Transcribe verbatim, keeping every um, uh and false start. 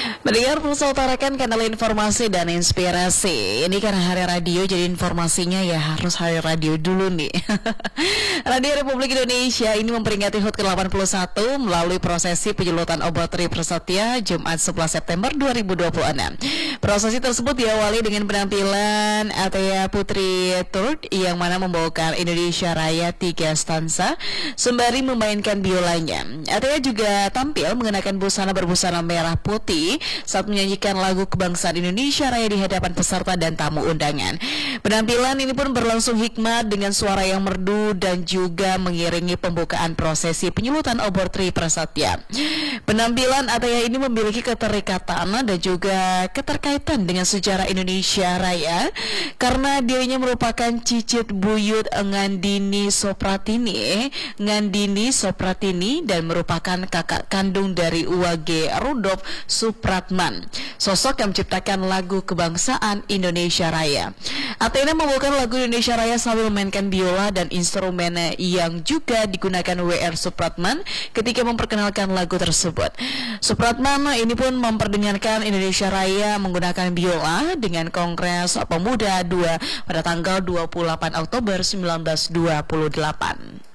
Mendengar pulsa utarakan kanal informasi dan inspirasi. Ini karena hari radio, jadi informasinya ya harus hari radio dulu nih. Radio Republik Indonesia ini memperingati H U T ke delapan puluh satu melalui prosesi penyelutan obat Tri Prasetya Jumat sebelas September dua ribu dua puluh enam. Prosesi tersebut diawali dengan penampilan Atea Putri Tour yang mana membawakan Indonesia Raya tiga stanza sembari memainkan biolanya. Atea juga tampil mengenakan busana berbusana merah putih saat menyanyikan lagu kebangsaan Indonesia Raya di hadapan peserta dan tamu undangan. Penampilan ini pun berlangsung hikmat dengan suara yang merdu dan juga mengiringi pembukaan prosesi penyelutan obor Tri Prasetya. Penampilan Atea ini memiliki keterikatan dan juga keterkaitan dengan sejarah Indonesia Raya karena dirinya merupakan cicit buyut Ngandini Sopratini, Ngandini Sopratini dan merupakan kakak kandung dari Uwage Rudolf Supratman, sosok yang menciptakan lagu kebangsaan Indonesia Raya. Athena membawakan lagu Indonesia Raya sambil memainkan biola dan instrumen yang juga digunakan W R Supratman ketika memperkenalkan lagu tersebut. Supratman ini pun memperdengarkan Indonesia Raya menggunakan biola dengan Kongres Pemuda dua pada tanggal dua puluh delapan Oktober seribu sembilan ratus dua puluh delapan.